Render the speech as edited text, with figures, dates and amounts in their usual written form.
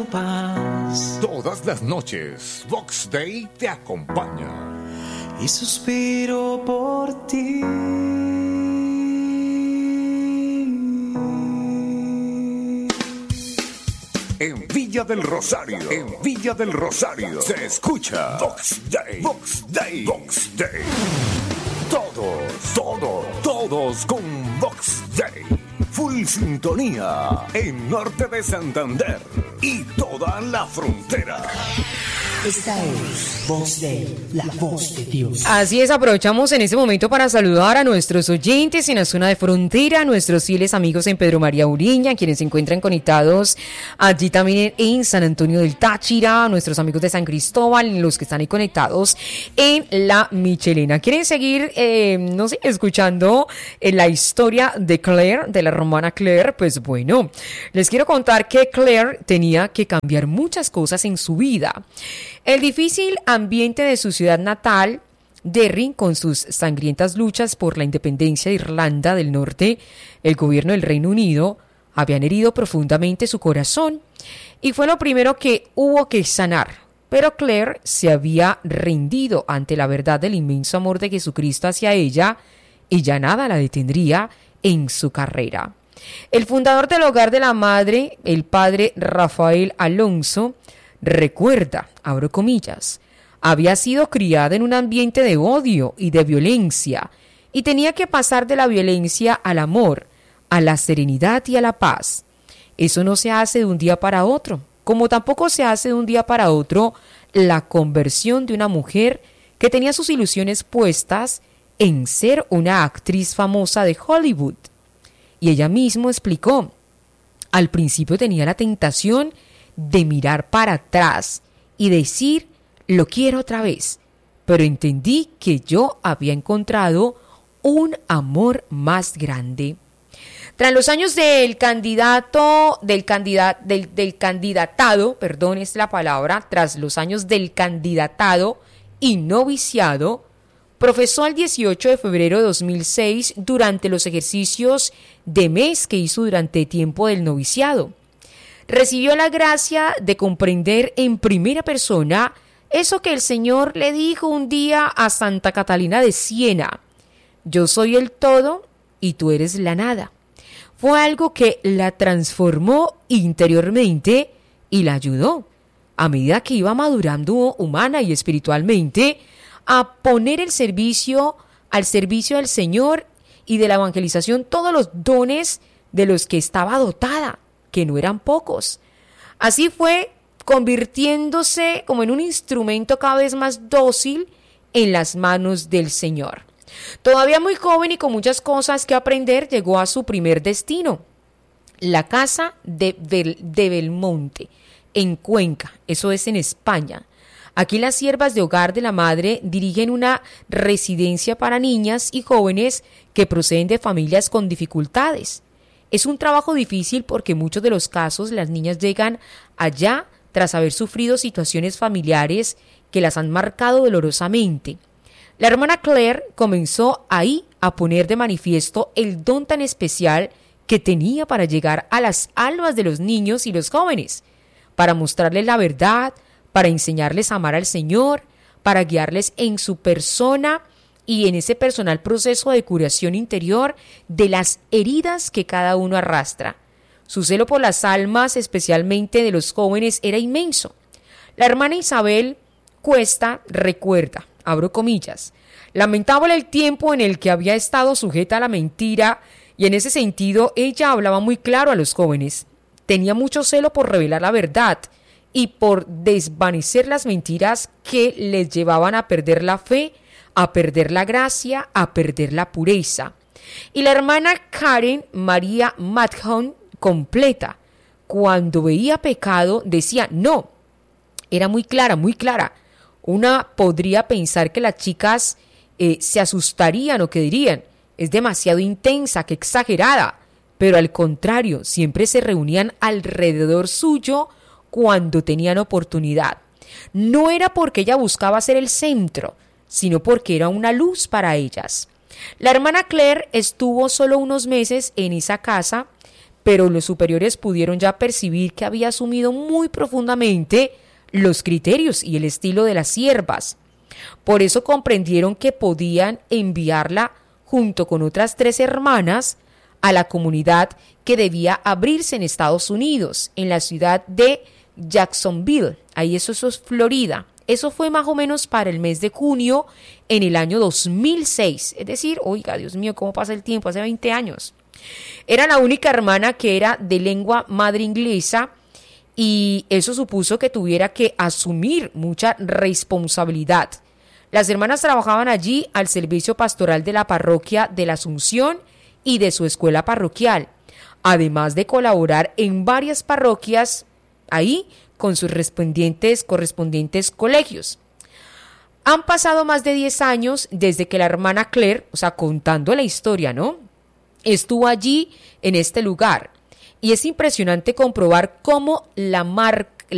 paz. Todas las noches, Vox Day te acompaña. Y suspiro por ti. En Villa del Rosario, se escucha Vox Day, Vox Day, Vox Day. Todos con Vox Day. Full sintonía en norte de Santander y toda la frontera. Esta es Voz Day, la voz de Dios. Así es, aprovechamos en este momento para saludar a nuestros oyentes en la zona de frontera, nuestros fieles amigos en Pedro María Uriña, quienes se encuentran conectados allí también en San Antonio del Táchira, nuestros amigos de San Cristóbal, los que están ahí conectados en la Michelena. ¿Quieren seguir, escuchando la historia de Claire, de la romana Claire? Pues bueno, les quiero contar que Claire tenía que cambiar muchas cosas en su vida. El difícil ambiente de su ciudad natal, Derry, con sus sangrientas luchas por la independencia de Irlanda del Norte, el gobierno del Reino Unido, habían herido profundamente su corazón y fue lo primero que hubo que sanar. Pero Claire se había rendido ante la verdad del inmenso amor de Jesucristo hacia ella y ya nada la detendría en su carrera. El fundador del Hogar de la Madre, el padre Rafael Alonso, recuerda, abro comillas, había sido criada en un ambiente de odio y de violencia y tenía que pasar de la violencia al amor, a la serenidad y a la paz. Eso no se hace de un día para otro, como tampoco se hace de un día para otro la conversión de una mujer que tenía sus ilusiones puestas en ser una actriz famosa de Hollywood. Y ella misma explicó, al principio tenía la tentación de mirar para atrás y decir, lo quiero otra vez, pero entendí que yo había encontrado un amor más grande. Tras los años del candidatado, tras los años del candidatado y noviciado, profesó el 18 de febrero de 2006 durante los ejercicios de mes que hizo durante el tiempo del noviciado. Recibió la gracia de comprender en primera persona eso que el Señor le dijo un día a Santa Catalina de Siena: yo soy el todo y tú eres la nada. Fue algo que la transformó interiormente y la ayudó, a medida que iba madurando humana y espiritualmente, a poner al servicio del Señor y de la evangelización todos los dones de los que estaba dotada, que no eran pocos. Así fue convirtiéndose como en un instrumento cada vez más dócil en las manos del Señor. Todavía muy joven y con muchas cosas que aprender, llegó a su primer destino, la casa de Belmonte, en Cuenca, eso es en España. Aquí las siervas de Hogar de la Madre dirigen una residencia para niñas y jóvenes que proceden de familias con dificultades. Es un trabajo difícil porque en muchos de los casos las niñas llegan allá tras haber sufrido situaciones familiares que las han marcado dolorosamente. La hermana Claire comenzó ahí a poner de manifiesto el don tan especial que tenía para llegar a las almas de los niños y los jóvenes, para mostrarles la verdad, para enseñarles a amar al Señor, para guiarles en su persona y en ese personal proceso de curación interior de las heridas que cada uno arrastra. Su celo por las almas, especialmente de los jóvenes, era inmenso. La hermana Isabel Cuesta recuerda, abro comillas, lamentable el tiempo en el que había estado sujeta a la mentira y en ese sentido ella hablaba muy claro a los jóvenes. Tenía mucho celo por revelar la verdad y por desvanecer las mentiras que les llevaban a perder la fe, a perder la gracia, a perder la pureza. Y la hermana Karen María Madhon completa, cuando veía pecado decía no. Era muy clara, muy clara. Una podría pensar que las chicas se asustarían o que dirían, es demasiado intensa, que exagerada, pero al contrario, siempre se reunían alrededor suyo cuando tenían oportunidad. No era porque ella buscaba ser el centro, sino porque era una luz para ellas. La hermana Claire estuvo solo unos meses en esa casa, pero los superiores pudieron ya percibir que había asumido muy profundamente los criterios y el estilo de las siervas. Por eso comprendieron que podían enviarla junto con otras 3 hermanas a la comunidad que debía abrirse en Estados Unidos, en la ciudad de Jacksonville. Ahí eso es Florida. Eso fue más o menos para el mes de junio en el año 2006. Es decir, oiga, Dios mío, cómo pasa el tiempo, hace 20 años. Era la única hermana que era de lengua madre inglesa y eso supuso que tuviera que asumir mucha responsabilidad. Las hermanas trabajaban allí al servicio pastoral de la parroquia de la Asunción y de su escuela parroquial, además de colaborar en varias parroquias ahí con sus correspondientes colegios. Han pasado más de 10 años desde que la hermana Claire, o sea, contando la historia, ¿no?, estuvo allí en este lugar. Y es impresionante comprobar cómo la marca